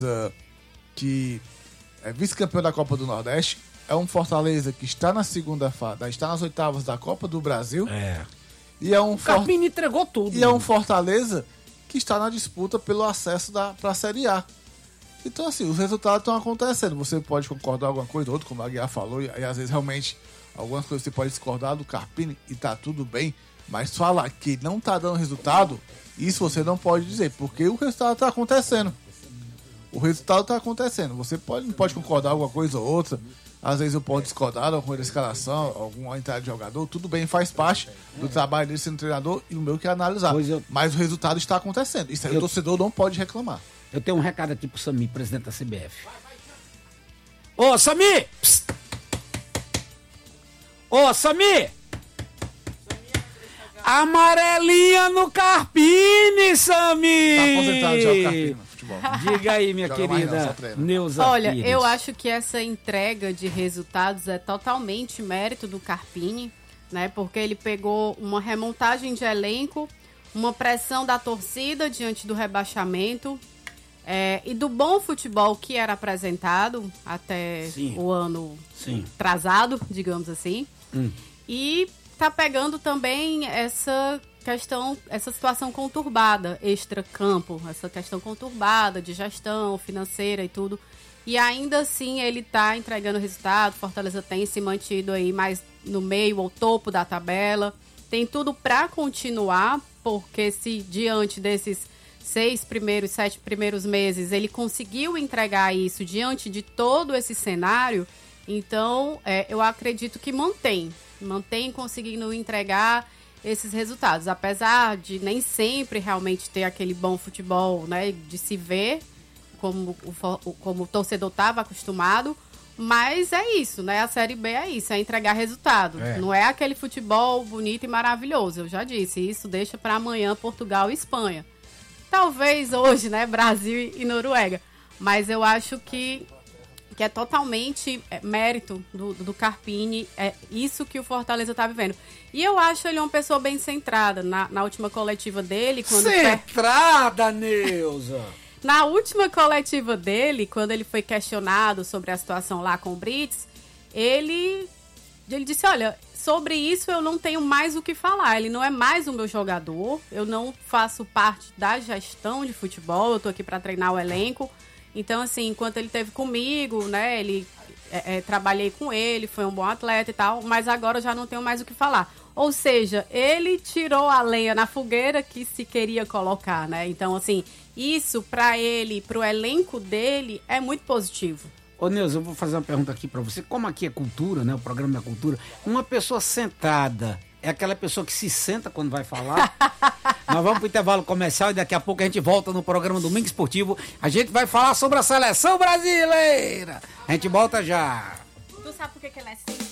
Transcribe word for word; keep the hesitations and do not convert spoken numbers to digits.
que é vice-campeão da Copa do Nordeste, é um Fortaleza que está na segunda fase, está nas oitavas da Copa do Brasil. É. E é um O Carpini For... entregou tudo. E né? é um Fortaleza que está na disputa pelo acesso para a Série A. Então, assim, os resultados estão acontecendo. Você pode concordar alguma coisa ou outra, como a Aguiar falou, e, e às vezes realmente algumas coisas você pode discordar do Carpini e tá tudo bem, mas falar que não tá dando resultado, isso você não pode dizer, porque o resultado tá acontecendo. O resultado tá acontecendo. Você pode, não pode concordar alguma coisa ou outra, às vezes eu posso discordar alguma da escalação, alguma entrada de jogador, tudo bem, faz parte do trabalho dele sendo treinador e o meu que é analisar. Eu... Mas o resultado está acontecendo. Isso aí eu... o torcedor não pode reclamar. Eu tenho um recado aqui pro Samir, presidente da C B F. Ô, Samir! Psst. Ô, Samir! Amarelinha no Carpini, Samir! Tá aposentado já o Carpini no futebol. Diga aí, minha querida Neuza Olha, Pires. eu acho que essa entrega de resultados é totalmente mérito do Carpini, né? Porque ele pegou uma remontagem de elenco, uma pressão da torcida diante do rebaixamento, É, e do bom futebol que era apresentado até Sim. o ano Sim. atrasado, digamos assim. Hum. E tá pegando também essa questão, essa situação conturbada, extra-campo, essa questão conturbada de gestão financeira e tudo. E ainda assim ele tá entregando resultado. Fortaleza tem se mantido aí mais no meio ou topo da tabela. Tem tudo para continuar, porque se diante desses seis primeiros, sete primeiros meses, ele conseguiu entregar isso diante de todo esse cenário, então é, eu acredito que mantém, mantém conseguindo entregar esses resultados, apesar de nem sempre realmente ter aquele bom futebol, né, de se ver, como o, como o torcedor estava acostumado, mas é isso, né, a Série B é isso, é entregar resultado, é. Não é aquele futebol bonito e maravilhoso, eu já disse, isso deixa para amanhã Portugal e Espanha. Talvez hoje, né, Brasil e Noruega. Mas eu acho que, que é totalmente mérito do, do Carpini. É isso que o Fortaleza tá vivendo. E eu acho ele uma pessoa bem centrada. Na, na última coletiva dele... quando Centrada, per... Neuza! Na última coletiva dele, quando ele foi questionado sobre a situação lá com o Brits, ele, ele disse, olha... Sobre isso eu não tenho mais o que falar, ele não é mais o meu jogador, eu não faço parte da gestão de futebol, eu tô aqui para treinar o elenco, então assim, enquanto ele esteve comigo, né, ele, é, é, trabalhei com ele, foi um bom atleta e tal, mas agora eu já não tenho mais o que falar. Ou seja, ele tirou a lenha na fogueira que se queria colocar, né, então assim, isso para ele, pro elenco dele é muito positivo. Ô Neuza, eu vou fazer uma pergunta aqui pra você. Como aqui é cultura, né? O programa é cultura. Uma pessoa sentada é aquela pessoa que se senta quando vai falar? Nós vamos pro intervalo comercial e daqui a pouco a gente volta no programa Domingo Esportivo. A gente vai falar sobre a seleção brasileira. A gente volta já. Tu sabe por que, que ela é assim?